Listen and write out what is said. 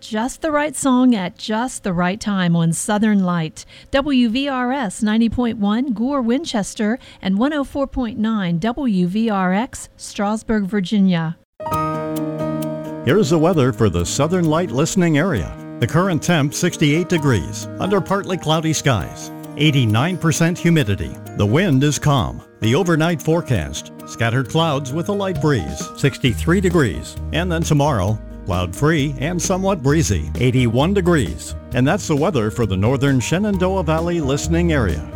just the right song at just the right time on Southern Light. WVRS 90.1 Gore, Winchester, and 104.9 WVRX, Strasburg, Virginia. Here's the weather for the Southern Light listening area. The current temp 68 degrees, under partly cloudy skies, 89% humidity. The wind is calm. The overnight forecast, scattered clouds with a light breeze, 63 degrees. And then tomorrow, cloud-free and somewhat breezy, 81 degrees. And that's the weather for the northern Shenandoah Valley listening area.